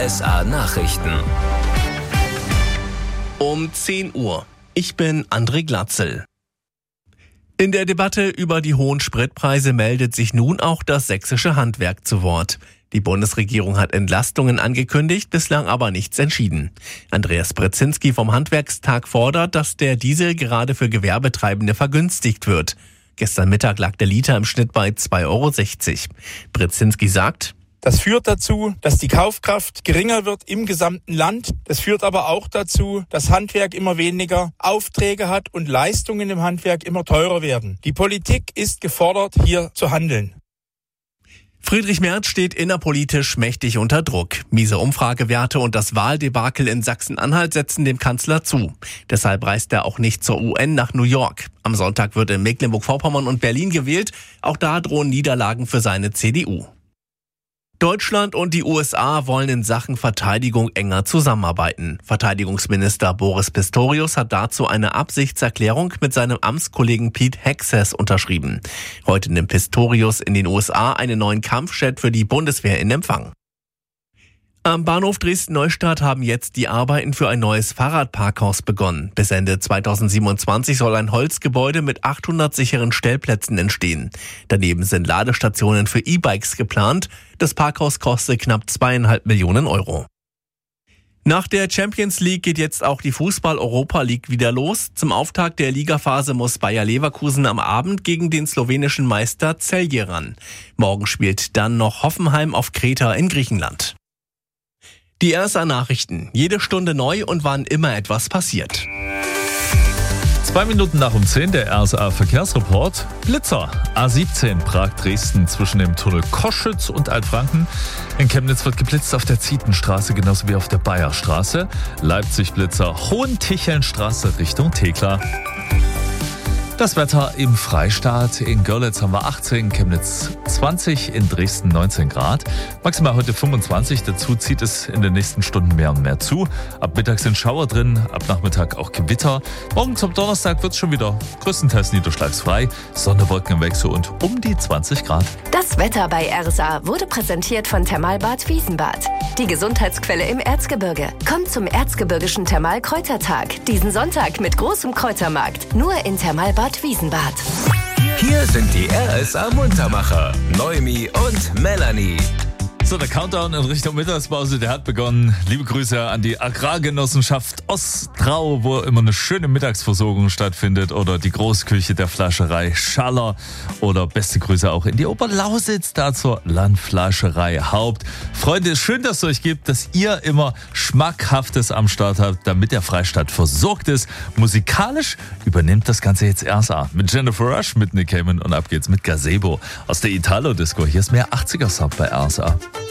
RSA Nachrichten. Um 10 Uhr. Ich bin André Glatzel. In der Debatte über die hohen Spritpreise meldet sich nun auch das sächsische Handwerk zu Wort. Die Bundesregierung hat Entlastungen angekündigt, bislang aber nichts entschieden. Andreas Brzezinski vom Handwerkstag fordert, dass der Diesel gerade für Gewerbetreibende vergünstigt wird. Gestern Mittag lag der Liter im Schnitt bei 2,60 €. Brzezinski sagt: Das führt dazu, dass die Kaufkraft geringer wird im gesamten Land. Das führt aber auch dazu, dass Handwerk immer weniger Aufträge hat und Leistungen im Handwerk immer teurer werden. Die Politik ist gefordert, hier zu handeln. Friedrich Merz steht innerpolitisch mächtig unter Druck. Miese Umfragewerte und das Wahldebakel in Sachsen-Anhalt setzen dem Kanzler zu. Deshalb reist er auch nicht zur UN nach New York. Am Sonntag wird in Mecklenburg-Vorpommern und Berlin gewählt. Auch da drohen Niederlagen für seine CDU. Deutschland und die USA wollen in Sachen Verteidigung enger zusammenarbeiten. Verteidigungsminister Boris Pistorius hat dazu eine Absichtserklärung mit seinem Amtskollegen Pete Hegseth unterschrieben. Heute nimmt Pistorius in den USA einen neuen Kampfjet für die Bundeswehr in Empfang. Am Bahnhof Dresden-Neustadt haben jetzt die Arbeiten für ein neues Fahrradparkhaus begonnen. Bis Ende 2027 soll ein Holzgebäude mit 800 sicheren Stellplätzen entstehen. Daneben sind Ladestationen für E-Bikes geplant. Das Parkhaus kostet knapp 2,5 Millionen €. Nach der Champions League geht jetzt auch die Fußball-Europa League wieder los. Zum Auftakt der Ligaphase muss Bayer Leverkusen am Abend gegen den slowenischen Meister Celje ran. Morgen spielt dann noch Hoffenheim auf Kreta in Griechenland. Die RSA Nachrichten. Jede Stunde neu und wann immer etwas passiert. 2 Minuten nach um 10 der RSA Verkehrsreport. Blitzer. A17 Prag-Dresden zwischen dem Tunnel Koschütz und Altfranken. In Chemnitz wird geblitzt auf der Zietenstraße genauso wie auf der Bayerstraße. Leipzig-Blitzer Hohentichelnstraße Richtung Thekla. Das Wetter im Freistaat. In Görlitz haben wir 18, Chemnitz 20, in Dresden 19 Grad. Maximal heute 25, dazu zieht es in den nächsten Stunden mehr und mehr zu. Ab Mittag sind Schauer drin, ab Nachmittag auch Gewitter. Morgen zum Donnerstag wird es schon wieder größtenteils niederschlagsfrei. Sonne, Wolkenwechsel und um die 20 Grad. Das Wetter bei RSA wurde präsentiert von Thermalbad Wiesenbad. Die Gesundheitsquelle im Erzgebirge. Kommt zum Erzgebirgischen Thermalkräutertag. Diesen Sonntag mit großem Kräutermarkt. Nur in Thermalbad Wiesenbad. Hier sind die RSA Muntermacher, Noemi und Melanie. So, der Countdown in Richtung Mittagspause, der hat begonnen. Liebe Grüße an die Agrargenossenschaft Ostrau, wo immer eine schöne Mittagsversorgung stattfindet, oder die Großküche der Fleischerei Schaller, oder beste Grüße auch in die Oberlausitz, da zur Landfleischerei Haupt. Freunde, schön, dass es euch gibt, dass ihr immer Schmackhaftes am Start habt, damit der Freistaat versorgt ist. Musikalisch übernimmt das Ganze jetzt RSA mit Jennifer Rush, mit Nick Cayman und ab geht's mit Gazebo aus der Italo-Disco. Hier ist mehr 80er-Sound bei RSA.